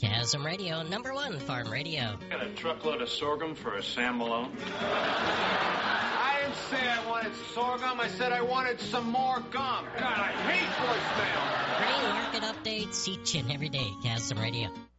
Chasm Radio, #1 farm radio. Got a truckload of sorghum for a Sam Malone? I didn't say I wanted sorghum. I said I wanted some more gum. God, I hate voicemail. Bring market updates each and every day, Chasm Radio.